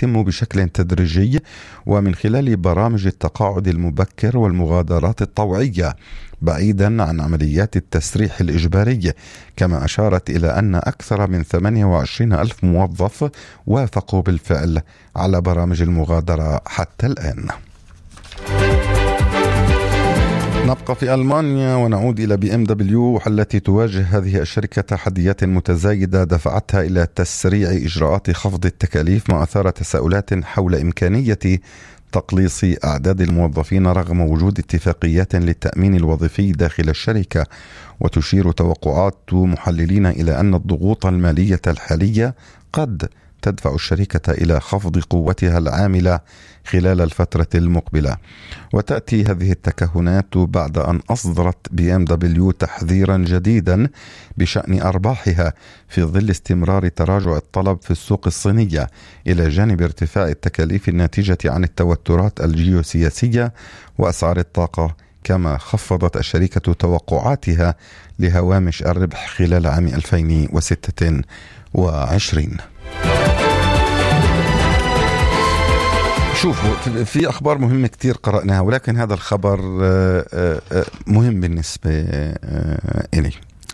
يتم بشكل تدريجي ومن خلال برامج التقاعد المبكر والمغادرات الطوعية بعيدا عن عمليات التسريح الإجباري. كما أشارت إلى أن أكثر من 28 ألف موظف وافقوا بالفعل على برامج المغادرة حتى الآن. نبقى في ألمانيا ونعود إلى BMW التي تواجه هذه الشركة تحديات متزايدة دفعتها إلى تسريع إجراءات خفض التكاليف، ما أثار تساؤلات حول إمكانية تقليص أعداد الموظفين رغم وجود اتفاقيات للتأمين الوظيفي داخل الشركة. وتشير توقعات محللين إلى أن الضغوط المالية الحالية قد تدفع الشركة إلى خفض قوتها العاملة خلال الفترة المقبلة. وتأتي هذه التكهنات بعد أن أصدرت BMW تحذيرا جديدا بشأن أرباحها في ظل استمرار تراجع الطلب في السوق الصينية إلى جانب ارتفاع التكاليف الناتجة عن التوترات الجيوسياسية وأسعار الطاقة. كما خفضت الشركة توقعاتها لهوامش الربح خلال عام 2026. شوفوا، في أخبار مهمة كتير قرأناها، ولكن هذا الخبر مهم بالنسبة إلي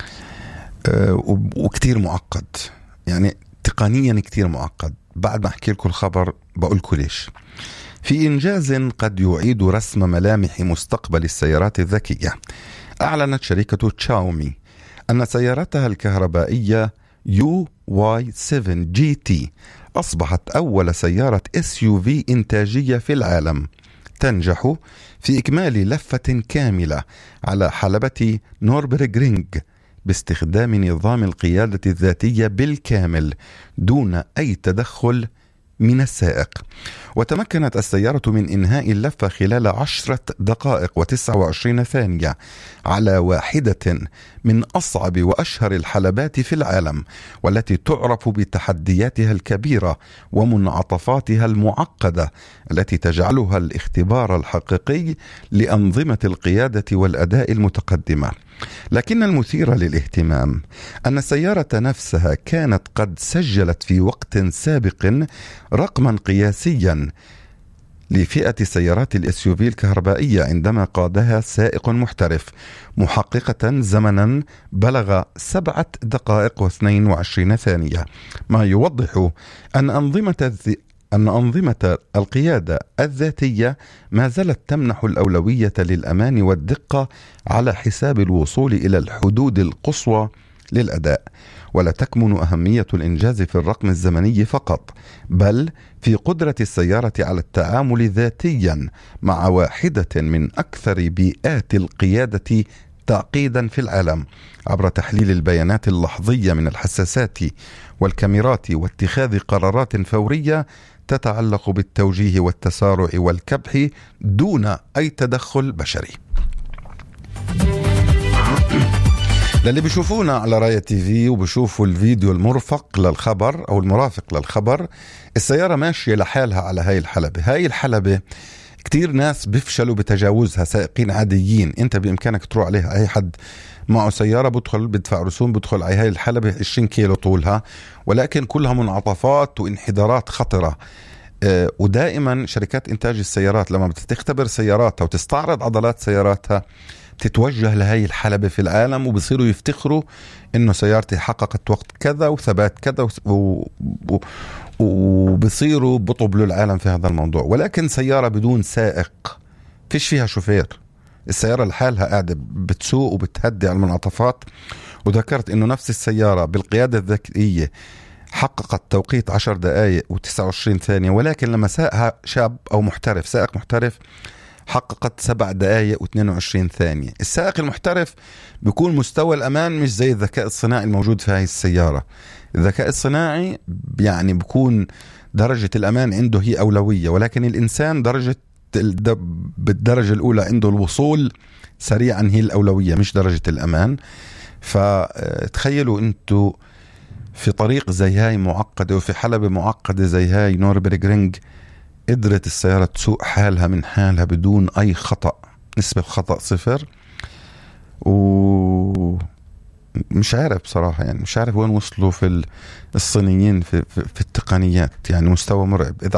وكتير معقد، يعني تقنيا كتير معقد. بعد ما أحكي لكم الخبر بقولكم ليش. في إنجاز قد يعيد رسم ملامح مستقبل السيارات الذكية، أعلنت شركة تشاومي أن سيارتها الكهربائية UI7 GT أصبحت أول سيارة SUV إنتاجية في العالم تنجح في إكمال لفة كاملة على حلبة نوربرغرينغ باستخدام نظام القيادة الذاتية بالكامل دون أي تدخل من السائق. وتمكنت السيارة من إنهاء اللفة خلال 10 دقائق و29 ثانية على واحدة من أصعب وأشهر الحلبات في العالم، والتي تعرف بتحدياتها الكبيرة ومنعطفاتها المعقدة التي تجعلها الاختبار الحقيقي لأنظمة القيادة والأداء المتقدمة. لكن المثير للاهتمام أن السيارة نفسها كانت قد سجلت في وقت سابق رقما قياسيا لفئة سيارات الSUV الكهربائية عندما قادها سائق محترف، محققة زمنا بلغ 7 دقائق و22 ثانية، ما يوضح أن أنظمة القيادة الذاتية ما زالت تمنح الأولوية للأمان والدقة على حساب الوصول إلى الحدود القصوى للأداء. ولا تكمن أهمية الإنجاز في الرقم الزمني فقط، بل في قدرة السيارة على التعامل ذاتيا مع واحدة من أكثر بيئات القيادة تعقيدا في العالم عبر تحليل البيانات اللحظية من الحساسات والكاميرات واتخاذ قرارات فورية تتعلق بالتوجيه والتسارع والكبح دون أي تدخل بشري. للي بيشوفونا على راية TV وبيشوفوا الفيديو المرفق للخبر أو المرافق للخبر، السيارة ماشية لحالها على هاي الحلبة كتير ناس بيفشلوا بتجاوزها، سائقين عاديين. انت بإمكانك تروح عليها، أي حد معه سيارة بدفع رسوم بدخل على هاي الحلبة 20 كيلو طولها، ولكن كلها منعطفات وانحدارات خطرة. ودائما شركات إنتاج السيارات لما بتختبر سياراتها وتستعرض عضلات سياراتها تتوجه لهي الحلبة في العالم، وبصيروا يفتخروا إنه سيارتي حققت وقت كذا وثبات كذا وبصيروا بطبلوا العالم في هذا الموضوع. ولكن سيارة بدون سائق، فيش فيها شوفير، السيارة لحالها قاعدة بتسوق وبتهدي على المنعطفات. وذكرت إنه نفس السيارة بالقيادة الذكية حققت توقيت 10 دقائق و29 ثانية، ولكن لما ساقها شاب أو محترف، سائق محترف، حققت 7 دقائق و22 ثانية. السائق المحترف بيكون مستوى الأمان مش زي الذكاء الصناعي الموجود في هذه السيارة. الذكاء الصناعي يعني بيكون درجة الأمان عنده هي أولوية، ولكن الإنسان بالدرجة الأولى عنده الوصول سريعا هي الأولوية مش درجة الأمان. فتخيلوا أنتوا في طريق زي هاي معقدة وفي حلبة معقدة زي هاي نوربرغرينغ، قدرت السيارة تسوق حالها من حالها بدون أي خطأ، نسبة الخطأ 0. ومش عارف بصراحة، يعني مش عارف وين وصلوا في الصينيين في التقنيات، يعني مستوى مرعب. إذا